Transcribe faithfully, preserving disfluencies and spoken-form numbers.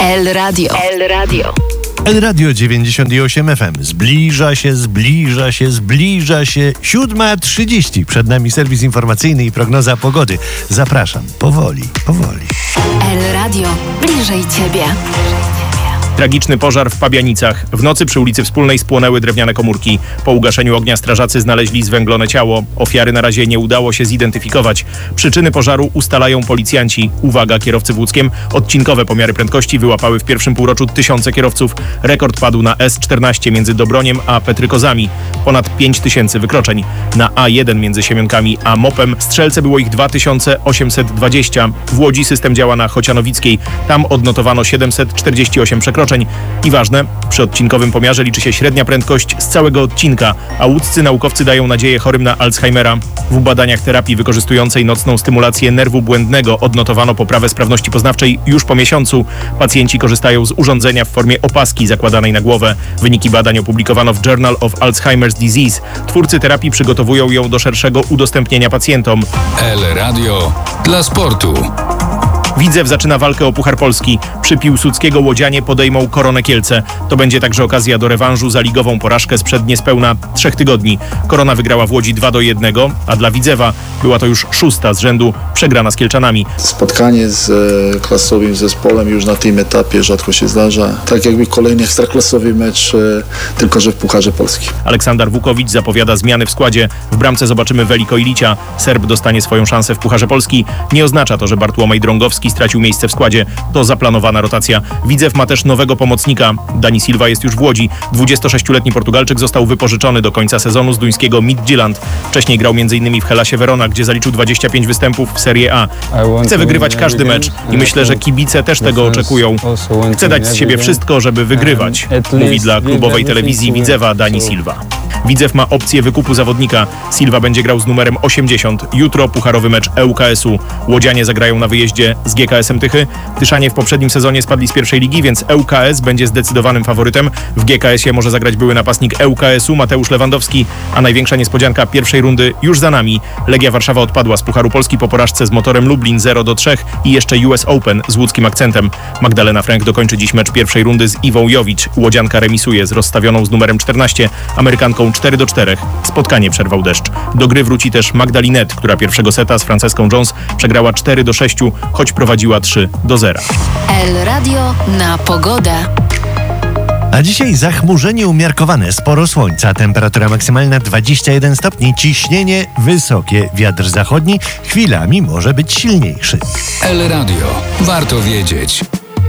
El Radio. El Radio. El Radio dziewięćdziesiąt osiem F M. Zbliża się, zbliża się, zbliża się. siódma trzydzieści. Przed nami serwis informacyjny i prognoza pogody. Zapraszam. Powoli, powoli. El Radio. Bliżej Ciebie. Tragiczny pożar w Pabianicach. W nocy przy ulicy Wspólnej spłonęły drewniane komórki. Po ugaszeniu ognia strażacy znaleźli zwęglone ciało. Ofiary na razie nie udało się zidentyfikować. Przyczyny pożaru ustalają policjanci. Uwaga, kierowcy w Łódzkiem. Odcinkowe pomiary prędkości wyłapały w pierwszym półroczu tysiące kierowców. Rekord padł na S czternaście między Dobroniem a Petrykozami. Ponad pięć tysięcy wykroczeń. Na A jeden między Siemionkami a Mopem Strzelce było ich dwa tysiące osiemset dwadzieścia. W Łodzi system działa na Chocianowickiej. Tam odnotowano siedemset czterdzieści osiem przekroczeń. I ważne, przy odcinkowym pomiarze liczy się średnia prędkość z całego odcinka, a łódzcy naukowcy dają nadzieję chorym na Alzheimera. W badaniach terapii wykorzystującej nocną stymulację nerwu błędnego odnotowano poprawę sprawności poznawczej już po miesiącu. Pacjenci korzystają z urządzenia w formie opaski zakładanej na głowę. Wyniki badań opublikowano w Journal of Alzheimer's Disease. Twórcy terapii przygotowują ją do szerszego udostępnienia pacjentom. El Radio dla sportu. Widzew zaczyna walkę o Puchar Polski. Przy Piłsudskiego łodzianie podejmą Koronę Kielce. To będzie także okazja do rewanżu za ligową porażkę sprzed niespełna trzech tygodni. Korona wygrała w Łodzi dwa do jednego, a dla Widzewa była to już szósta z rzędu przegrana z Kielczanami. Spotkanie z e, klasowym zespołem już na tym etapie rzadko się zdarza. Tak jakby kolejny ekstraklasowy mecz, e, tylko że w Pucharze Polski. Aleksander Wukowicz zapowiada zmiany w składzie. W bramce zobaczymy Veliko Ilicia. Serb dostanie swoją szansę w Pucharze Polski. Nie oznacza to, że Bartłomiej Drągowski stracił miejsce w składzie. To zaplanowana rotacja. Widzew ma też nowego pomocnika. Dani Silva jest już w Łodzi. dwudziestosześcioletni Portugalczyk został wypożyczony do końca sezonu z duńskiego Midtjylland. Wcześniej grał m in w Helasie Verona, gdzie zaliczył dwadzieścia pięć występów w Serie A. Chce wygrywać każdy mecz i myślę, że kibice też tego oczekują. Chce dać z siebie wszystko, żeby wygrywać, mówi dla klubowej telewizji Widzewa Dani Silva. Widzew ma opcję wykupu zawodnika. Silva będzie grał z numerem osiemdziesiąt. Jutro pucharowy mecz E U K S u. Łodzianie zagrają na wyjeździe z G K S-em Tychy. Tyszanie w poprzednim sezonie spadli z pierwszej ligi, więc E U K S będzie zdecydowanym faworytem. W G K S-ie może zagrać były napastnik E U K S u Mateusz Lewandowski, a największa niespodzianka pierwszej rundy już za nami. Legia Warszawa odpadła z Pucharu Polski po porażce z Motorem Lublin zero do trzech i jeszcze U S Open z łódzkim akcentem. Magdalena Frank dokończy dziś mecz pierwszej rundy z Iwą Jowicz. Łodzianka remisuje z rozstawioną z numerem czternaście Amerykanką cztery do czterech. Spotkanie przerwał deszcz. Do gry wróci też Magdalinette, która pierwszego seta z Franceską Jones przegrała cztery do sześciu, choć prowadziła trzy do zera. El Radio na pogodę. A dzisiaj zachmurzenie umiarkowane, sporo słońca, temperatura maksymalna dwadzieścia jeden stopni, ciśnienie wysokie, wiatr zachodni chwilami może być silniejszy. El Radio. Warto wiedzieć.